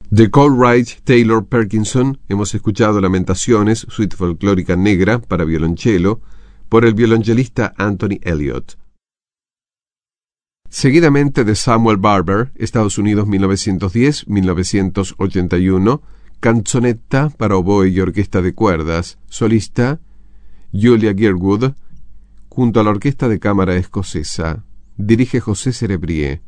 De Coleridge Taylor Perkinson hemos escuchado Lamentaciones, suite folclórica negra para violonchelo, por el violonchelista Anthony Elliott. Seguidamente de Samuel Barber, Estados Unidos 1910-1981, Canzonetta para oboe y orquesta de cuerdas, solista Julia Girwood, junto a la Orquesta de Cámara Escocesa. Dirige José Cerebrié.